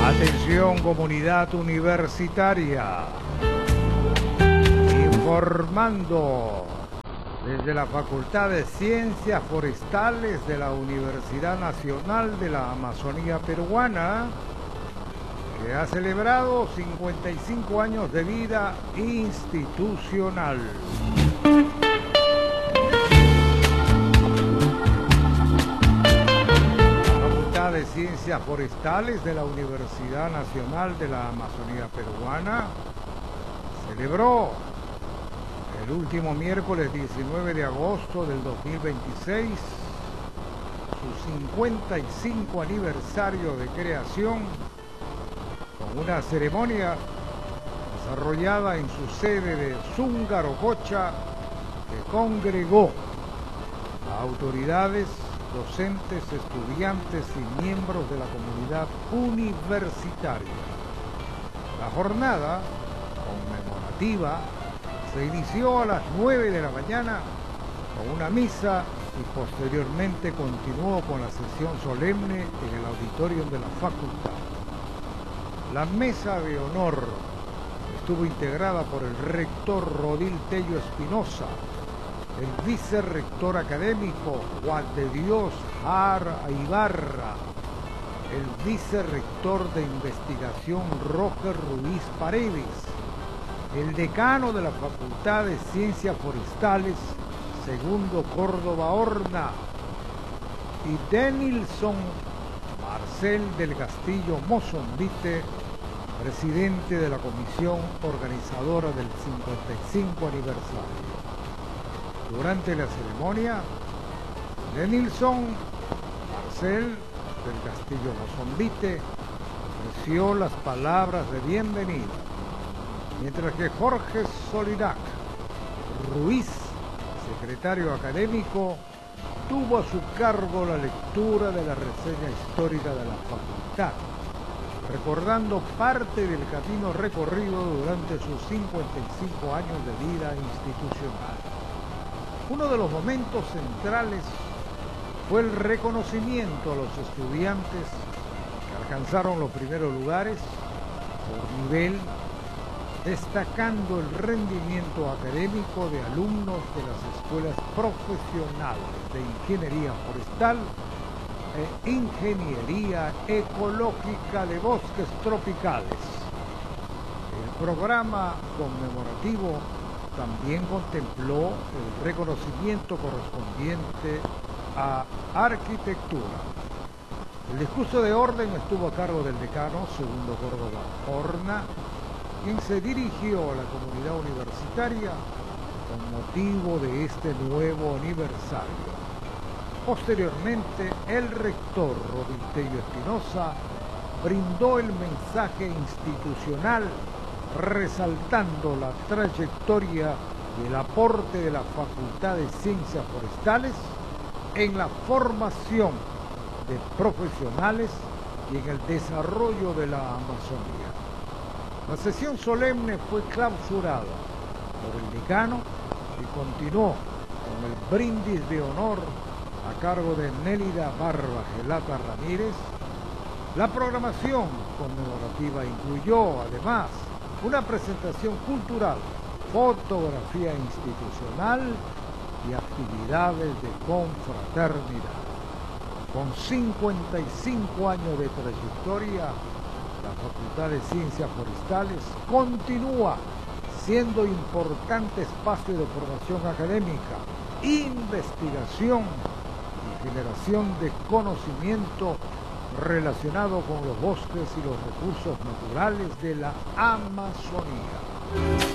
Atención, comunidad universitaria. Informando desde la Facultad de Ciencias Forestales de la Universidad Nacional de la Amazonía Peruana, que ha celebrado 55 años de vida institucional. De Ciencias Forestales de la Universidad Nacional de la Amazonía Peruana celebró el último miércoles 19 de agosto del 2026 su 55 aniversario de creación con una ceremonia desarrollada en su sede de Zungarococha que congregó a autoridades, docentes, estudiantes y miembros de la comunidad universitaria. La jornada conmemorativa se inició a las 9 de la mañana con una misa y posteriormente continuó con la sesión solemne en el auditorio de la facultad. La mesa de honor estuvo integrada por el rector Rodil Tello Espinosa, el vicerrector académico Juan de Dios Jara Ibarra, el vicerrector de investigación Roger Ruiz Paredes, el decano de la Facultad de Ciencias Forestales, Segundo Córdoba Horna, y Denilson Marcel del Castillo Mozombite, presidente de la comisión organizadora del 55 aniversario. Durante la ceremonia, Denilson Marcel del Castillo Mozombite ofreció las palabras de bienvenida, mientras que Jorge Solirac Ruiz, secretario académico, tuvo a su cargo la lectura de la reseña histórica de la facultad, recordando parte del camino recorrido durante sus 55 años de vida institucional. Uno de los momentos centrales fue el reconocimiento a los estudiantes que alcanzaron los primeros lugares por nivel, destacando el rendimiento académico de alumnos de las escuelas profesionales de Ingeniería Forestal e Ingeniería Ecológica de Bosques Tropicales. El programa conmemorativo también contempló el reconocimiento correspondiente a arquitectura. El discurso de orden estuvo a cargo del decano Segundo Córdoba Horna, quien se dirigió a la comunidad universitaria con motivo de este nuevo aniversario. Posteriormente, el rector Rodil Tello Espinosa brindó el mensaje institucional resaltando la trayectoria y el aporte de la Facultad de Ciencias Forestales en la formación de profesionales y en el desarrollo de la Amazonía. La sesión solemne fue clausurada por el decano y continuó con el brindis de honor a cargo de Nélida Barba Gelata Ramírez. La programación conmemorativa incluyó además una presentación cultural, fotografía institucional y actividades de confraternidad. Con 55 años de trayectoria, la Facultad de Ciencias Forestales continúa siendo importante espacio de formación académica, investigación y generación de conocimiento relacionado con los bosques y los recursos naturales de la Amazonía.